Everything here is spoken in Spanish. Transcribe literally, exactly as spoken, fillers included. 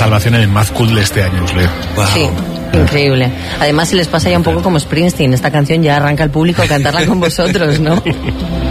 salvación en el Mad Cool de este año, Usler. Wow. Sí, increíble. Además, se les pasa ya un poco como Springsteen. Esta canción ya arranca el público a cantarla con vosotros, ¿no?